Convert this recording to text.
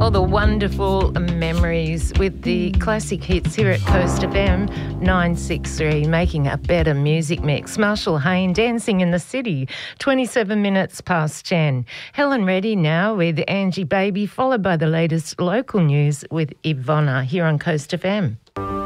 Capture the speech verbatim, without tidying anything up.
All the wonderful memories with the classic hits here at Coast F M nine six three, making a better music mix. Marshall Hayne, Dancing in the City, twenty-seven minutes past ten. Helen Reddy now with Angie Baby, followed by the latest local news with Ivona here on Coast F M.